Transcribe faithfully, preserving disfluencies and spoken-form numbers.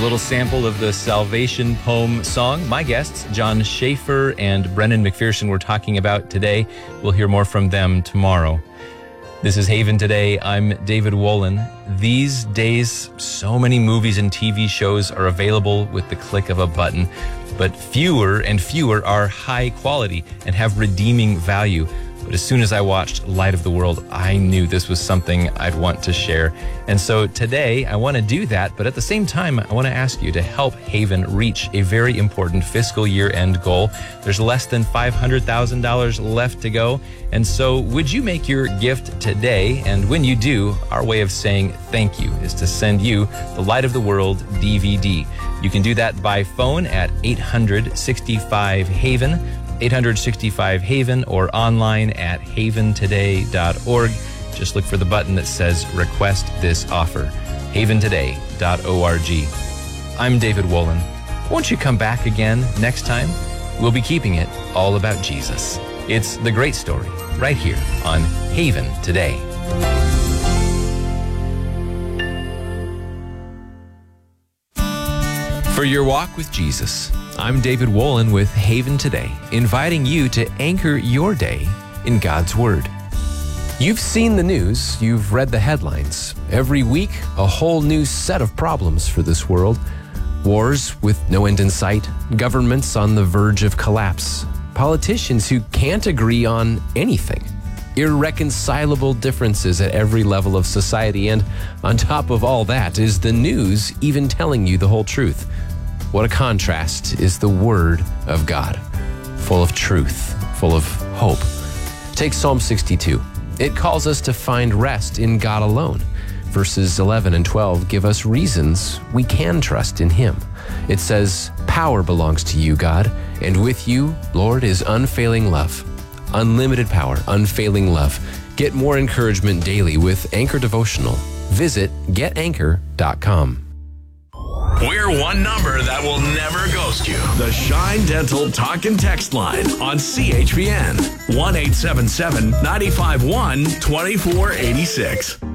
little sample of the Salvation Poem song. My guests, John Schaefer and Brendan McPherson, we're talking about today. We'll hear more from them tomorrow. This is Haven Today. I'm David Wolin. These days, so many movies and T V shows are available with the click of a button, but fewer and fewer are high quality and have redeeming value. But as soon as I watched Light of the World, I knew this was something I'd want to share. And so today, I want to do that, but at the same time, I want to ask you to help Haven reach a very important fiscal year-end goal. There's less than five hundred thousand dollars left to go. And so would you make your gift today? And when you do, our way of saying thank you is to send you the Light of the World D V D. You can do that by phone at eight hundred sixty-five Haven. eight hundred sixty-five Haven, or online at haven today dot org. Just look for the button that says Request This Offer. haven today dot org. I'm David Wolin. Won't you come back again next time? We'll be keeping it all about Jesus. It's The Great Story, right here on Haven Today. For your walk with Jesus, I'm David Wolin with Haven Today, inviting you to anchor your day in God's Word. You've seen the news, you've read the headlines. Every week, a whole new set of problems for this world. Wars with no end in sight, governments on the verge of collapse, politicians who can't agree on anything, irreconcilable differences at every level of society, and on top of all that is the news even telling you the whole truth. What a contrast is the Word of God, full of truth, full of hope. Take Psalm sixty-two. It calls us to find rest in God alone. Verses eleven and twelve give us reasons we can trust in Him. It says, "Power belongs to you, God, and with you, Lord, is unfailing love." Unlimited power, unfailing love. Get more encouragement daily with Anchor Devotional. Visit get anchor dot com. We're one number that will never ghost you. The Shine Dental Talk and Text Line on C H P N. one eight seven seven, nine five one, two four eight six.